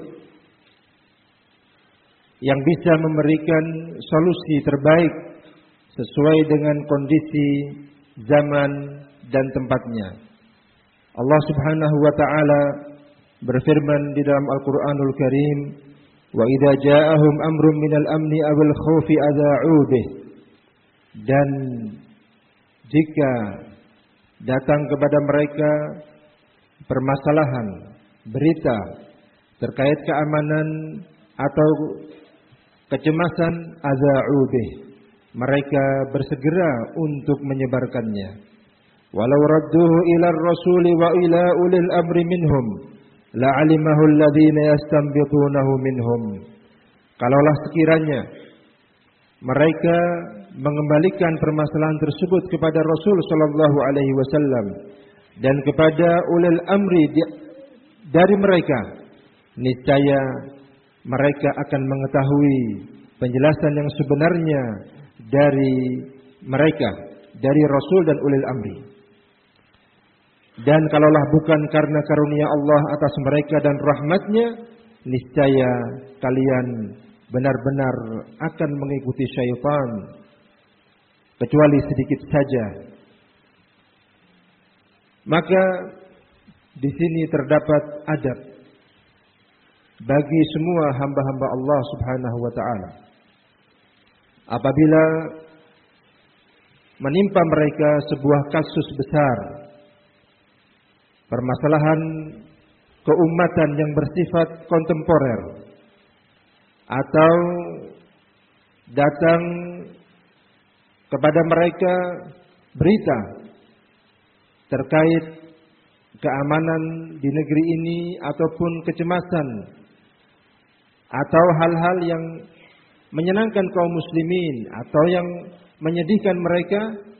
yang bisa memberikan solusi terbaik sesuai dengan kondisi zaman dan tempatnya. Allah Subhanahu wa taala berfirman di dalam Al-Qur'anul Karim, "Wa idza ja'ahum amrun minal amni awil khaufi adza'u bih." Dan jika datang kepada mereka permasalahan, berita terkait keamanan atau kecemasan, adza'u bih, mereka bersegera untuk menyebarkannya. Walau radduhu ila ar-rasuli wa ila ulil amri minhum la'alimahu alladhina yastanbitunahu minhum. Kalaulah sekiranya mereka mengembalikan permasalahan tersebut kepada Rasul sallallahu alaihi wasallam dan kepada ulil amri dari mereka, niscaya mereka akan mengetahui penjelasan yang sebenarnya dari mereka, dari Rasul dan ulil amri. Dan kalaulah bukan karena karunia Allah atas mereka dan rahmatnya, niscaya kalian benar-benar akan mengikuti syaitan, kecuali sedikit saja. Maka di sini terdapat adab bagi semua hamba-hamba Allah Subhanahu wa taala. Apabila menimpa mereka sebuah kasus besar, permasalahan keumatan yang bersifat kontemporer, atau datang kepada mereka berita terkait keamanan di negeri ini ataupun kecemasan atau hal-hal yang menyenangkan kaum muslimin atau yang menyedihkan mereka,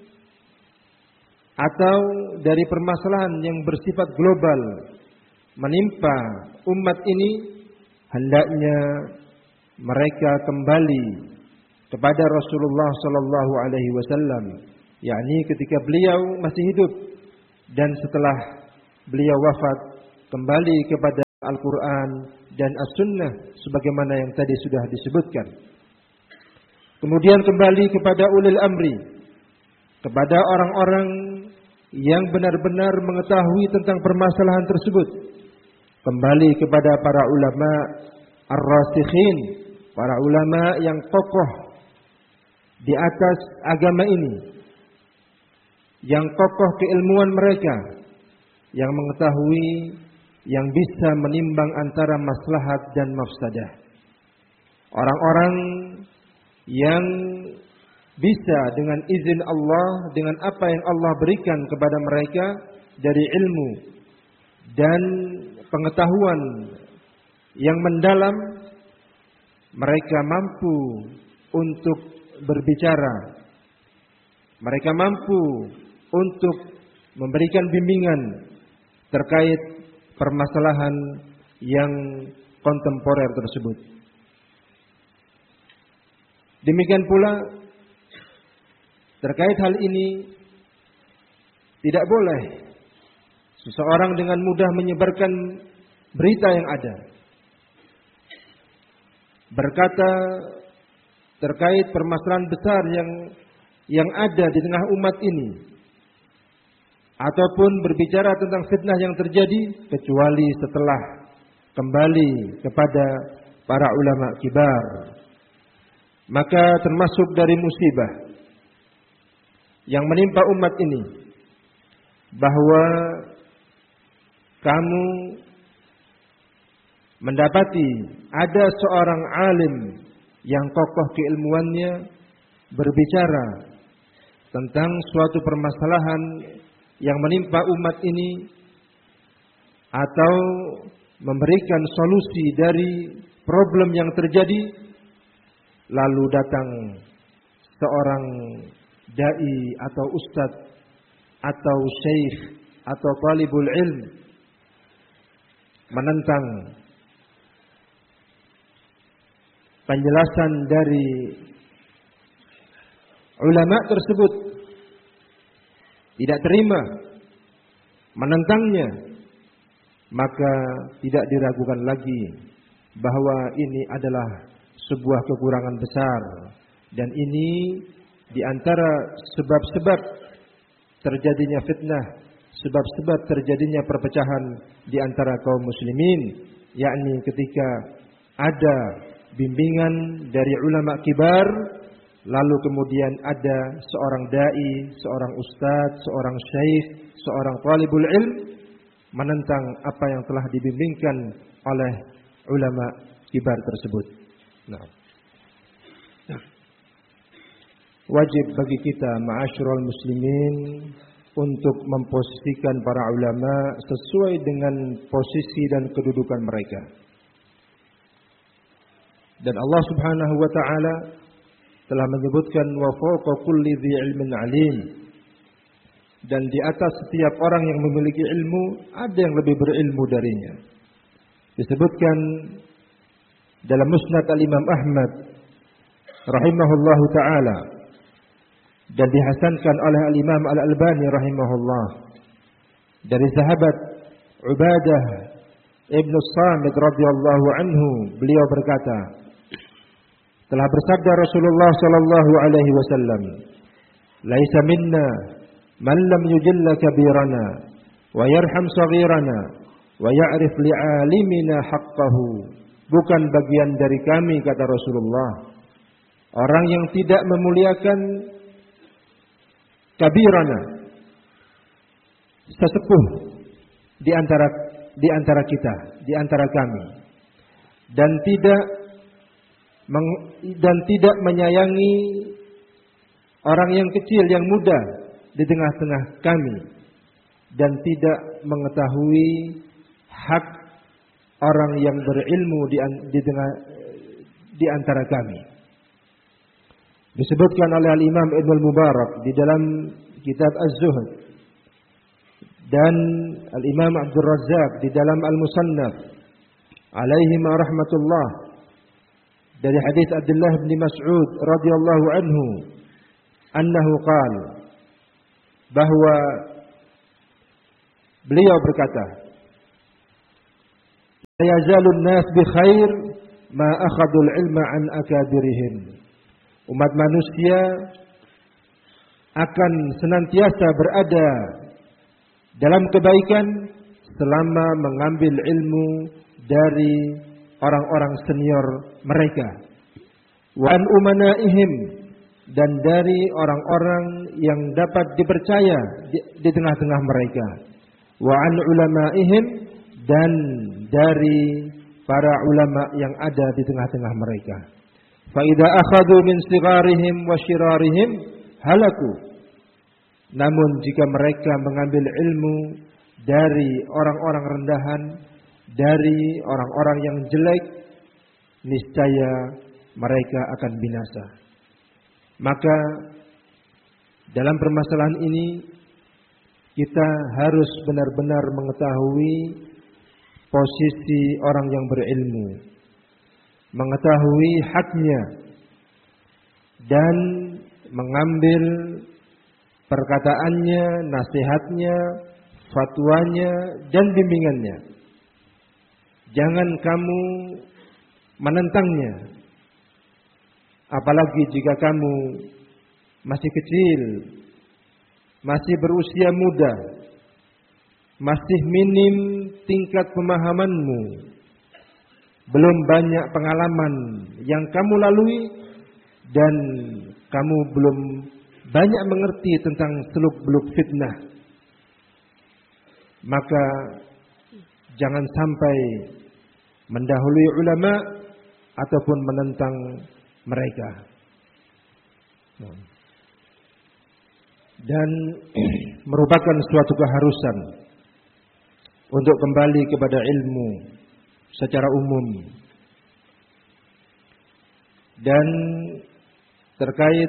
atau dari permasalahan yang bersifat global menimpa umat ini, hendaknya mereka kembali kepada Rasulullah sallallahu alaihi wasallam, yakni ketika beliau masih hidup, dan setelah beliau wafat kembali kepada Al-Quran dan As-Sunnah sebagaimana yang tadi sudah disebutkan. Kemudian kembali kepada ulil amri, kepada orang-orang yang benar-benar mengetahui tentang permasalahan tersebut. Kembali kepada para ulama ar-rasikhin, para ulama yang kokoh di atas agama ini, yang kokoh keilmuan mereka, yang mengetahui, yang bisa menimbang antara maslahat dan mafsadah. Orang-orang yang bisa dengan izin Allah, dengan apa yang Allah berikan kepada mereka dari ilmu dan pengetahuan yang mendalam, mereka mampu untuk berbicara. Mereka mampu untuk memberikan bimbingan terkait permasalahan yang kontemporer tersebut. Demikian pula terkait hal ini, tidak boleh seseorang dengan mudah menyebarkan berita yang ada, berkata terkait permasalahan besar yang yang ada di tengah umat ini, ataupun berbicara tentang fitnah yang terjadi kecuali setelah kembali kepada para ulama kibar. Maka termasuk dari musibah yang menimpa umat ini, bahwa kamu mendapati ada seorang alim yang kokoh keilmuannya berbicara tentang suatu permasalahan yang menimpa umat ini, atau memberikan solusi dari problem yang terjadi, lalu datang seorang dai atau ustadz atau syekh atau talibul ilm menentang penjelasan dari ulama tersebut, tidak terima, menentangnya, maka tidak diragukan lagi bahwa ini adalah sebuah kekurangan besar, dan ini di antara sebab-sebab terjadinya fitnah, sebab-sebab terjadinya perpecahan di antara kaum muslimin, yakni ketika ada bimbingan dari ulama kibar, lalu kemudian ada seorang dai, seorang ustadz, seorang syekh, seorang talibul ilm menentang apa yang telah dibimbingkan oleh ulama kibar tersebut. Nah, wajib bagi kita ma'asyiral muslimin untuk memposisikan para ulama sesuai dengan posisi dan kedudukan mereka. Dan Allah Subhanahu wa taala telah menyebutkan wa fawqa kulli dhi ilmin alim. Dan di atas setiap orang yang memiliki ilmu ada yang lebih berilmu darinya. Disebutkan dalam Musnad Al-Imam Ahmad rahimahullahu taala, dan dihasankan oleh Al-Imam Al-Albani rahimahullah, dari sahabat Ubadah Ibn Samit radhiyallahu anhu, beliau berkata, telah bersabda Rasulullah sallallahu alaihi wasallam, "Laisa minna man lam yujilla kabirana wa yarham saghirana wa ya'rif li'alimina haqqahu." Bukan bagian dari kami, kata Rasulullah, orang yang tidak memuliakan kabirana, sesepuh di antara di antara kita, di antara kami, dan tidak meng, dan tidak menyayangi orang yang kecil, yang muda di tengah-tengah kami, dan tidak mengetahui hak orang yang berilmu di, di tengah di antara kami. Disebutkan oleh Al-Imam Ibn Mubarak di dalam kitab Az-Zuhd, dan Al-Imam Abdul Razzaq di dalam Al-Musannaf alaihi ma rahmatullah, dari hadis Abdullah bin Mas'ud radhiyallahu anhu, annahu qala, bahwa beliau berkata, "La yazalun nas bi khair ma akhadul ilma an akabirihim." Umat manusia akan senantiasa berada dalam kebaikan selama mengambil ilmu dari orang-orang senior mereka. Wa an umanaihim, dan dari orang-orang yang dapat dipercaya di, di tengah-tengah mereka. Wa an ulamaihim, dan dari para ulama yang ada di tengah-tengah mereka. Fa idza akhadhu min sigharihim wa shirarihim halaku. Namun jika mereka mengambil ilmu dari orang-orang rendahan, dari orang-orang yang jelek, niscaya mereka akan binasa. Maka dalam permasalahan ini kita harus benar-benar mengetahui posisi orang yang berilmu, mengetahui haknya, dan mengambil perkataannya, nasihatnya, fatwanya, dan bimbingannya. Jangan kamu menentangnya, apalagi jika kamu masih kecil, masih berusia muda, masih minim tingkat pemahamanmu, belum banyak pengalaman yang kamu lalui, dan kamu belum banyak mengerti tentang seluk-beluk fitnah. Maka jangan sampai mendahului ulama ataupun menentang mereka. Dan merupakan suatu keharusan untuk kembali kepada ilmu secara umum. Dan terkait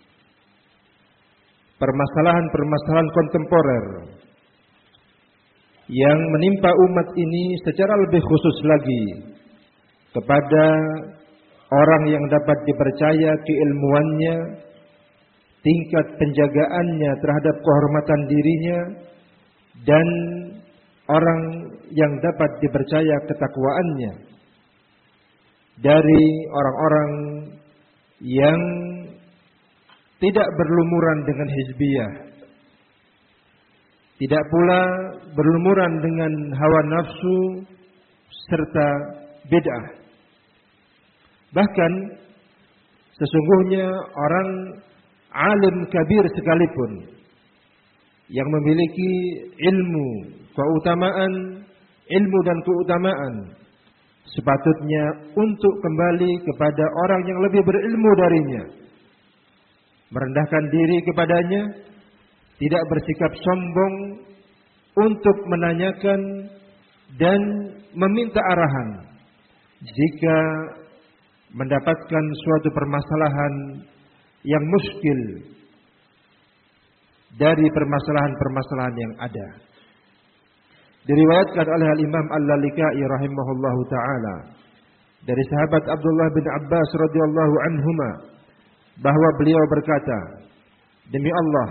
permasalahan-permasalahan kontemporer yang menimpa umat ini secara lebih khusus lagi kepada orang yang dapat dipercaya keilmuannya, tingkat penjagaannya terhadap kehormatan dirinya, dan orang yang dapat dipercaya ketakwaannya dari orang-orang yang tidak berlumuran dengan hizbiyah, tidak pula berlumuran dengan hawa nafsu serta bid'ah. Bahkan sesungguhnya orang alim kabir sekalipun yang memiliki ilmu, keutamaan, ilmu dan keutamaan, sepatutnya untuk kembali kepada orang yang lebih berilmu darinya, merendahkan diri kepadanya, tidak bersikap sombong untuk menanyakan dan meminta arahan jika mendapatkan suatu permasalahan yang muskil dari permasalahan-permasalahan yang ada. Diriwayatkan oleh Al-Imam Al-Lalikai rahimahullahu ta'ala dari sahabat Abdullah bin Abbas radhiyallahu anhuma bahwa beliau berkata, "Demi Allah,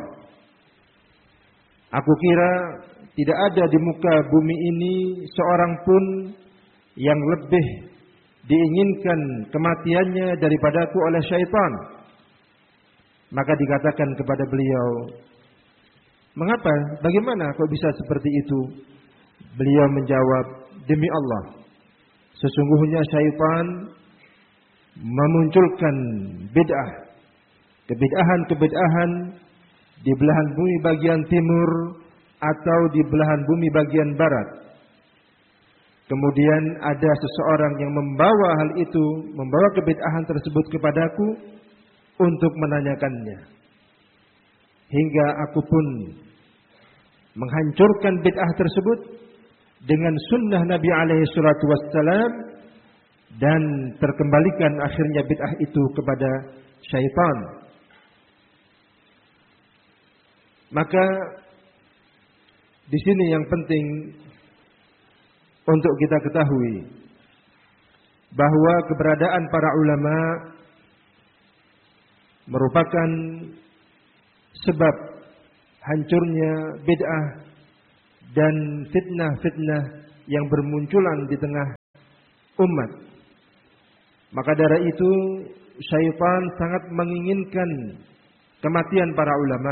aku kira tidak ada di muka bumi ini seorang pun yang lebih diinginkan kematiannya daripadaku oleh syaitan." Maka dikatakan kepada beliau, "Mengapa? Bagaimana kau bisa seperti itu?" Beliau menjawab, "Demi Allah, sesungguhnya syaitan memunculkan bid'ah, kebid'ahan-kebid'ahan di belahan bumi bagian timur atau di belahan bumi bagian barat. Kemudian ada seseorang yang membawa hal itu, membawa kebid'ahan tersebut kepadaku untuk menanyakannya. Hingga aku pun menghancurkan bid'ah tersebut dengan sunnah Nabi alaihi salatu wassalam, dan terkembalikan akhirnya bid'ah itu kepada syaitan." Maka di sini yang penting untuk kita ketahui bahwa keberadaan para ulama merupakan sebab hancurnya bid'ah dan fitnah-fitnah yang bermunculan di tengah umat. Maka dari itu syaitan sangat menginginkan kematian para ulama.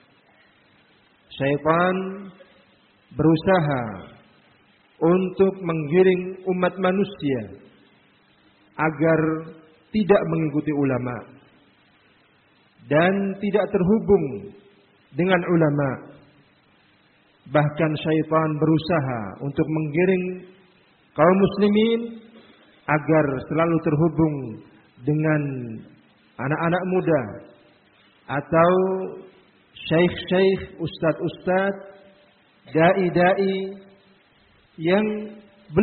Syaitan berusaha untuk menggiring umat manusia agar tidak mengikuti ulama dan tidak terhubung dengan ulama. Bahkan syaitan berusaha untuk menggiring kaum muslimin agar selalu terhubung dengan anak-anak muda atau syekh-syekh, ustadz-ustadz, dai-dai yang